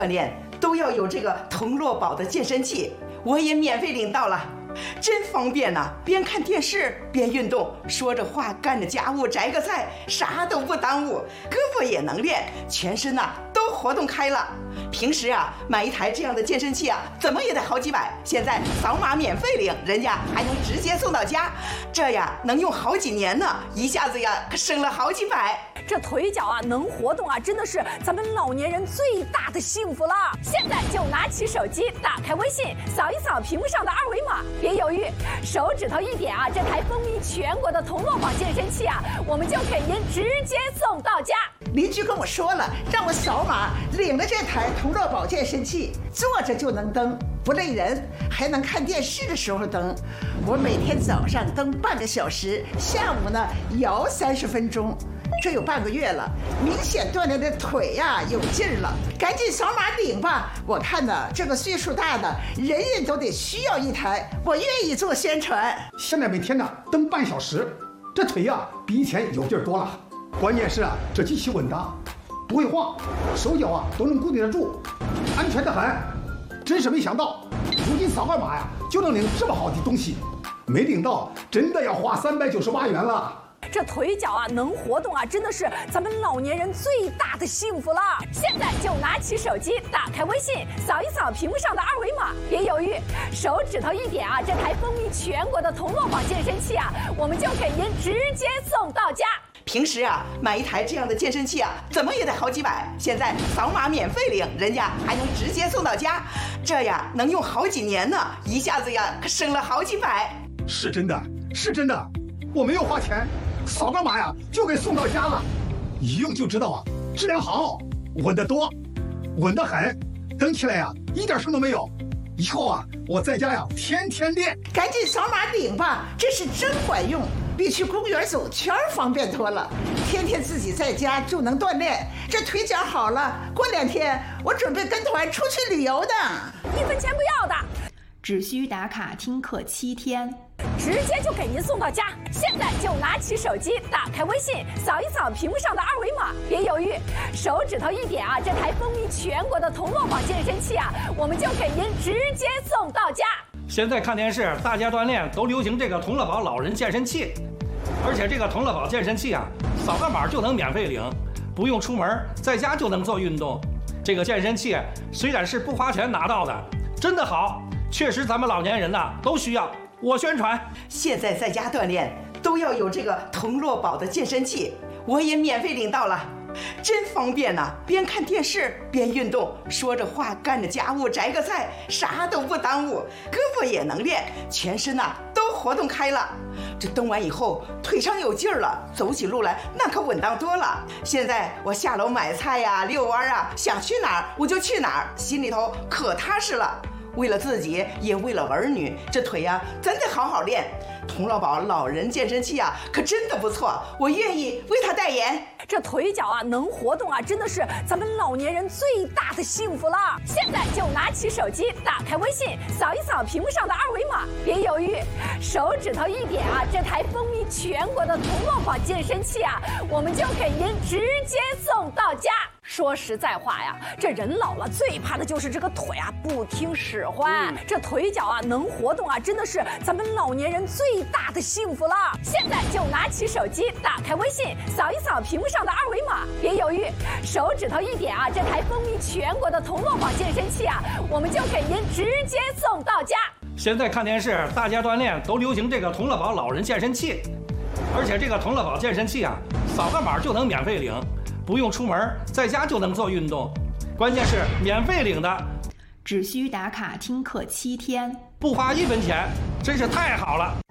锻炼都要有这个童乐宝的健身器，我也免费领到了，真方便呐！边看电视边运动，说着话干着家务，摘个菜，啥都不耽误，胳膊也能练，全身呐都活动开了。平时啊买一台这样的健身器啊，怎么也得好几百，现在扫码免费领，人家还能直接送到家，这呀能用好几年呢，一下子呀可省了好几百。 这腿脚啊能活动啊，真的是咱们老年人最大的幸福了。现在就拿起手机，打开微信，扫一扫屏幕上的二维码，别犹豫，手指头一点啊，这台风靡全国的童乐宝健身器啊，我们就给您直接送到家。 邻居跟我说了，让我扫码领了这台童乐宝健身器，坐着就能蹬，不累人，还能看电视的时候蹬。我每天早上蹬半个小时，下午呢摇30分钟。这有半个月了，明显锻炼的腿呀有劲儿了，赶紧扫码领吧！我看呢，这个岁数大的人人都得需要一台，我愿意做宣传。 现在每天呢蹬半小时，这腿呀比以前有劲儿多了。关键是啊，这机器稳当，不会晃，手脚啊都能固定得住，安全得很。真是没想到，如今扫个码呀就能领这么好的东西，没领到真的要花398元了。 这腿脚啊能活动啊，真的是咱们老年人最大的幸福了。现在就拿起手机，打开微信，扫一扫屏幕上的二维码，别犹豫，手指头一点啊，这台风靡全国的童乐宝健身器啊，我们就给您直接送到家。 平时啊买一台这样的健身器啊，怎么也得好几百，现在扫码免费领，人家还能直接送到家，这呀能用好几年呢，一下子呀可省了好几百。 是真的，是真的，我没有花钱，扫个码呀就给送到家了，一用就知道啊，质量好，稳得多，稳得很，蹬起来呀一点声都没有。以后啊我在家呀天天练。 赶紧扫码领吧，这是真管用，比去公园走圈方便多了。天天自己在家就能锻炼，这腿脚好了，过2天我准备跟团出去旅游的 ，1分钱不要的， 只需打卡听课7天。 直接就给您送到家。现在就拿起手机，打开微信，扫一扫屏幕上的二维码，别犹豫，手指头一点啊，这台风靡全国的童乐宝健身器啊，我们就给您直接送到家。 现在看电视，大家锻炼都流行这个童乐宝老人健身器，而且这个童乐宝健身器啊，扫个码就能免费领，不用出门，在家就能做运动。这个健身器虽然是不花钱拿到的，真的好，确实咱们老年人呐都需要。我宣传， 现在在家锻炼都要有这个童乐宝的健身器，我也免费领到了，真方便呐！边看电视边运动，说着话干着家务，摘个菜，啥都不耽误，胳膊也能练，全身呐都活动开了。这蹬完以后腿上有劲儿了，走起路来那可稳当多了。现在我下楼买菜呀、遛弯啊，想去哪儿我就去哪儿，心里头可踏实了。为了自己，也为了儿女，这腿呀，咱得好好练。童乐宝老人健身器啊，可真的不错，我愿意为他代言。 这腿脚啊能活动啊，真的是咱们老年人最大的幸福了。现在就拿起手机，打开微信，扫一扫屏幕上的二维码，别犹豫，手指头一点啊，这台风靡全国的童乐宝健身器啊，我们就给您直接送到家。说实在话呀，这人老了最怕的就是这个腿啊不听使唤。这腿脚啊能活动啊，真的是咱们老年人最大的幸福了。现在就拿起手机，打开微信，扫一扫屏幕上的二维码，别犹豫，手指头一点啊，这台风靡全国的童乐宝健身器啊，我们就给您直接送到家。 现在看电视，大家锻炼都流行这个童乐宝老人健身器，而且这个童乐宝健身器啊，扫个码就能免费领，不用出门，在家就能做运动，关键是免费领的， 只需打卡听课7天， 不花1分钱，真是太好了。